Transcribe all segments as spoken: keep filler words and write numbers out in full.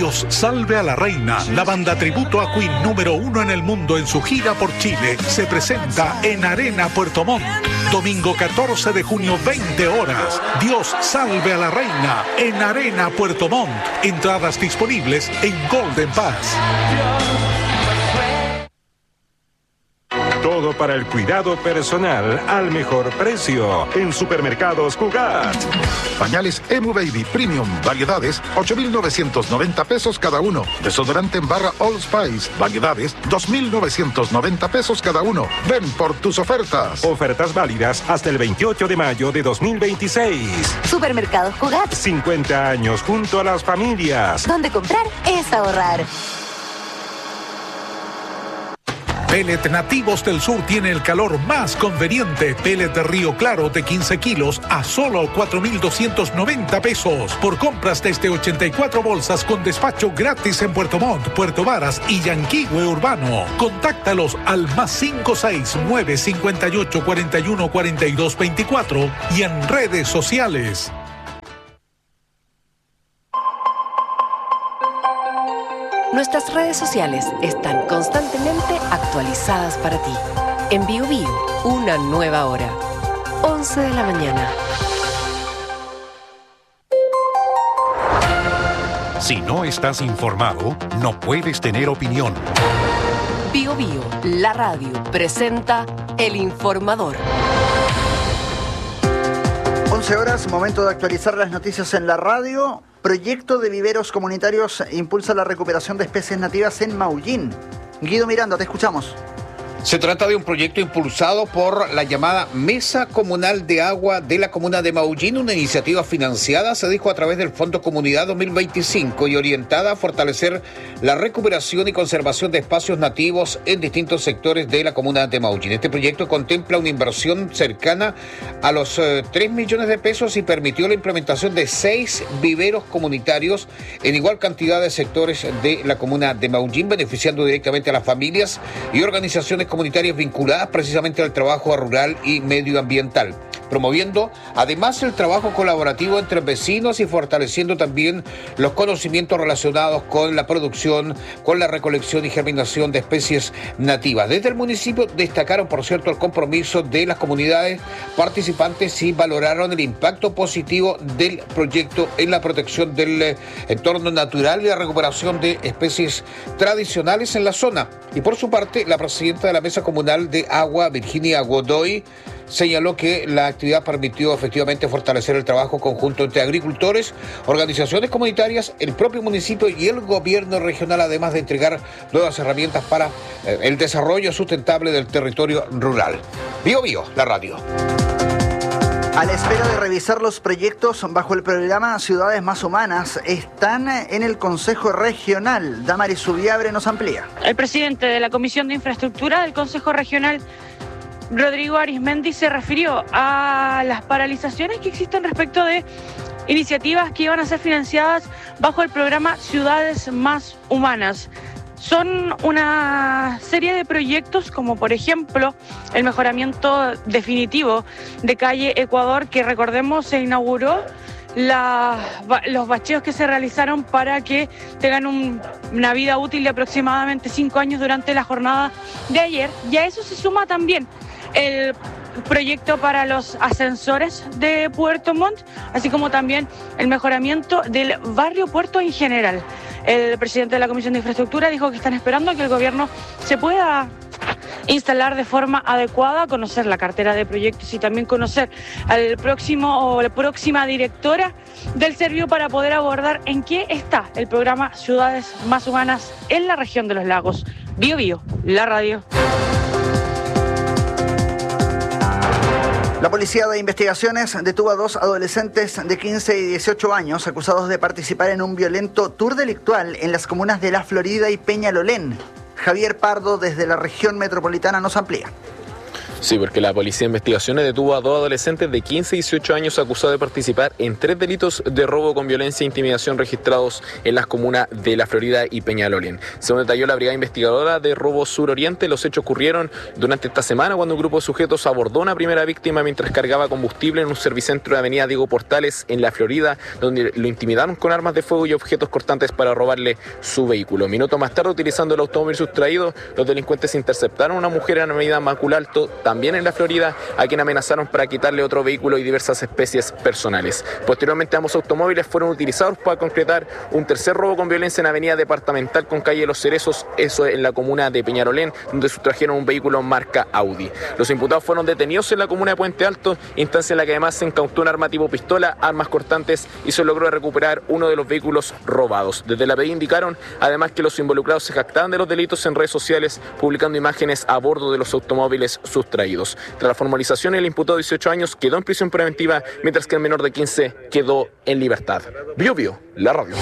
Dios salve a la reina, la banda tributo a Queen número uno en el mundo en su gira por Chile, se presenta en Arena Puerto Montt. Domingo catorce de junio, veinte horas. Dios salve a la reina en Arena Puerto Montt. Entradas disponibles en Golden Pass. Todo para el cuidado personal al mejor precio en Supermercados Cugat. Pañales Emu Baby Premium, variedades, ocho mil novecientos noventa pesos cada uno. Desodorante en barra All Spice, variedades, dos mil novecientos noventa pesos cada uno. Ven por tus ofertas. Ofertas válidas hasta el veintiocho de mayo de dos mil veintiséis. Supermercados Cugat. cincuenta años junto a las familias. Donde comprar es ahorrar. Pellet Nativos del Sur tiene el calor más conveniente. Pellet de Río Claro de quince kilos a solo cuatro mil doscientos noventa pesos. Por compras desde ochenta y cuatro bolsas con despacho gratis en Puerto Montt, Puerto Varas y Yanquihue Urbano. Contáctalos al más cinco seis nueve cinco ocho cuatro uno cuatro dos dos cuatro y en redes sociales. Nuestras redes sociales están constantemente actualizadas para ti. En Bio Bio, una nueva hora. once de la mañana. Si no estás informado, no puedes tener opinión. Bio Bio, la radio, presenta El Informador. once horas, momento de actualizar las noticias en la radio. Proyecto de viveros comunitarios impulsa la recuperación de especies nativas en Maullín. Guido Miranda, te escuchamos. Se trata de un proyecto impulsado por la llamada Mesa Comunal de Agua de la Comuna de Maullín, una iniciativa financiada, se dijo, a través del Fondo Comunidad dos mil veinticinco y orientada a fortalecer la recuperación y conservación de espacios nativos en distintos sectores de la Comuna de Maullín. Este proyecto contempla una inversión cercana a los eh, tres millones de pesos y permitió la implementación de seis viveros comunitarios en igual cantidad de sectores de la Comuna de Maullín, beneficiando directamente a las familias y organizaciones comunitarias vinculadas precisamente al trabajo rural y medioambiental, promoviendo además el trabajo colaborativo entre vecinos y fortaleciendo también los conocimientos relacionados con la producción, con la recolección y germinación de especies nativas. Desde el municipio destacaron, por cierto, el compromiso de las comunidades participantes y valoraron el impacto positivo del proyecto en la protección del entorno natural y la recuperación de especies tradicionales en la zona. Y por su parte, la presidenta de la Mesa Comunal de Agua, Virginia Godoy, señaló que la actividad permitió efectivamente fortalecer el trabajo conjunto entre agricultores, organizaciones comunitarias, el propio municipio y el gobierno regional, además de entregar nuevas herramientas para eh, el desarrollo sustentable del territorio rural. Bio Bio, la radio. A la espera de revisar los proyectos bajo el programa Ciudades Más Humanas, están en el Consejo Regional. Damaris Subiabre nos amplía. El presidente de la Comisión de Infraestructura del Consejo Regional, Rodrigo Arismendi, se refirió a las paralizaciones que existen respecto de iniciativas que iban a ser financiadas bajo el programa Ciudades Más Humanas. Son una serie de proyectos como, por ejemplo, el mejoramiento definitivo de calle Ecuador, que recordemos se inauguró la, los bacheos que se realizaron para que tengan un, una vida útil de aproximadamente cinco años durante la jornada de ayer. Y a eso se suma también el proyecto para los ascensores de Puerto Montt, así como también el mejoramiento del barrio Puerto en general. El presidente de la Comisión de Infraestructura dijo que están esperando a que el gobierno se pueda instalar de forma adecuada, conocer la cartera de proyectos y también conocer al próximo o la próxima directora del Servio para poder abordar en qué está el programa Ciudades Más Humanas en la región de los lagos. Bio Bio, la radio. La Policía de Investigaciones detuvo a dos adolescentes de quince y dieciocho años acusados de participar en un violento tour delictual en las comunas de La Florida y Peñalolén. Javier Pardo, desde la región metropolitana, nos amplía. Sí, porque la Policía de Investigaciones detuvo a dos adolescentes de quince y dieciocho años acusados de participar en tres delitos de robo con violencia e intimidación registrados en las comunas de La Florida y Peñalolén. Según detalló la Brigada Investigadora de Robo Sur Oriente, los hechos ocurrieron durante esta semana cuando un grupo de sujetos abordó a una primera víctima mientras cargaba combustible en un servicentro de Avenida Diego Portales en La Florida, donde lo intimidaron con armas de fuego y objetos cortantes para robarle su vehículo. Minutos más tarde, utilizando el automóvil sustraído, los delincuentes interceptaron a una mujer en Avenida Macul Alto, también en La Florida, a quien amenazaron para quitarle otro vehículo y diversas especies personales. Posteriormente, ambos automóviles fueron utilizados para concretar un tercer robo con violencia en Avenida Departamental con calle Los Cerezos, eso en la comuna de Peñalolén, donde sustrajeron un vehículo marca Audi. Los imputados fueron detenidos en la comuna de Puente Alto, instancia en la que además se incautó un arma tipo pistola, armas cortantes y se logró recuperar uno de los vehículos robados. Desde la P D I indicaron además que los involucrados se jactaban de los delitos en redes sociales, publicando imágenes a bordo de los automóviles sustraídos. Tras la formalización, el imputado de dieciocho años quedó en prisión preventiva, mientras que el menor de quince quedó en libertad. Bio Bio, la radio.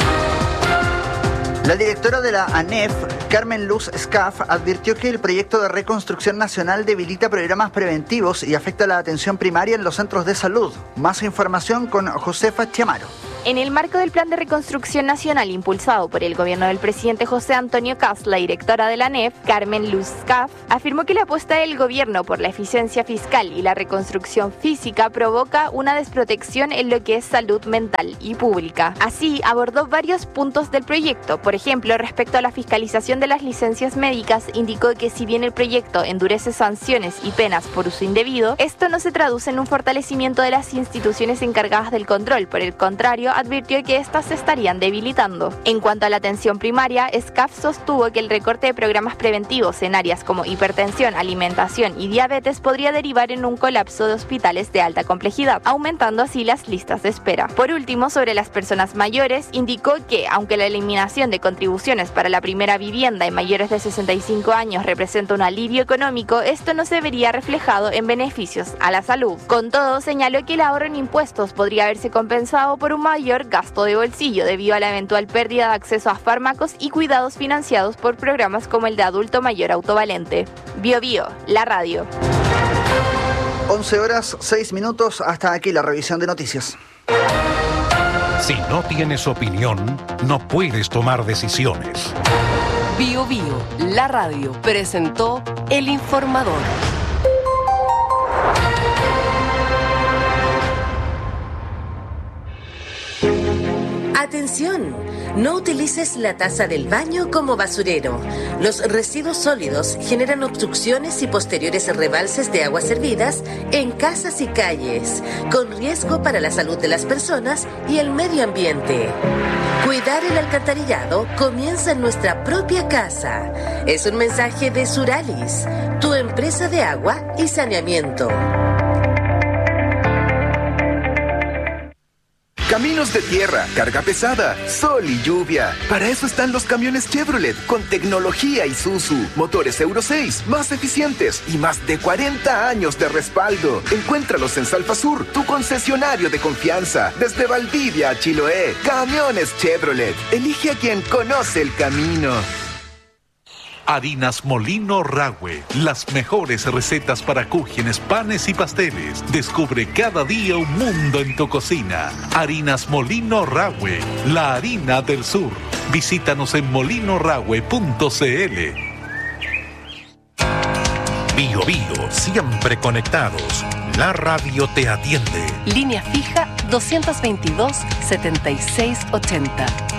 La directora de la ANEF, Carmen Luz Scaf, advirtió que el proyecto de reconstrucción nacional debilita programas preventivos y afecta la atención primaria en los centros de salud. Más información con Josefa Chamaro. En el marco del Plan de Reconstrucción Nacional impulsado por el gobierno del presidente José Antonio Kast, la directora de la ANEF, Carmen Luz Scaf, afirmó que la apuesta del gobierno por la eficiencia fiscal y la reconstrucción física provoca una desprotección en lo que es salud mental y pública. Así, abordó varios puntos del proyecto. Por ejemplo, respecto a la fiscalización de las licencias médicas, indicó que si bien el proyecto endurece sanciones y penas por uso indebido, esto no se traduce en un fortalecimiento de las instituciones encargadas del control. Por el contrario, advirtió que éstas se estarían debilitando. En cuanto a la atención primaria, Scaf sostuvo que el recorte de programas preventivos en áreas como hipertensión, alimentación y diabetes podría derivar en un colapso de hospitales de alta complejidad, aumentando así las listas de espera. Por último, sobre las personas mayores, indicó que, aunque la eliminación de contribuciones para la primera vivienda en mayores de sesenta y cinco años representa un alivio económico, esto no se vería reflejado en beneficios a la salud. Con todo, señaló que el ahorro en impuestos podría haberse compensado por un mayor gasto de bolsillo debido a la eventual pérdida de acceso a fármacos y cuidados financiados por programas como el de adulto mayor autovalente. Bio Bio, la radio. once horas, seis minutos, hasta aquí la revisión de noticias. Si no tienes opinión, no puedes tomar decisiones. Bio Bio, la radio, presentó El Informador. Atención, no utilices la taza del baño como basurero. Los residuos sólidos generan obstrucciones y posteriores rebalses de aguas servidas en casas y calles, con riesgo para la salud de las personas y el medio ambiente. Cuidar el alcantarillado comienza en nuestra propia casa. Es un mensaje de Suralis, tu empresa de agua y saneamiento. Caminos de tierra, carga pesada, sol y lluvia. Para eso están los camiones Chevrolet, con tecnología Isuzu, motores Euro seis, más eficientes y más de cuarenta años de respaldo. Encuéntralos en Salfasur, tu concesionario de confianza. Desde Valdivia a Chiloé, camiones Chevrolet. Elige a quien conoce el camino. Harinas Molino Rahue, las mejores recetas para cúgenes, panes y pasteles. Descubre cada día un mundo en tu cocina. Harinas Molino Rahue, la harina del sur. Visítanos en molino rahue punto c l. Bio Bio, siempre conectados. La radio te atiende. Línea fija dos veintidós, setenta y seis ochenta.